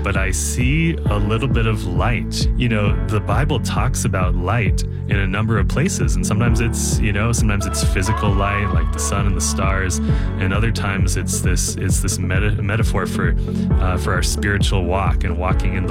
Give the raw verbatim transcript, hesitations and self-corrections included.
but I see a little bit of light. You know, the Bible talks about light in a number of places, and sometimes it's, you know, sometimes it's physical light, like the sun and the stars, and other times it's this it's this meta- metaphor for uh, for our spiritual walk and walking in the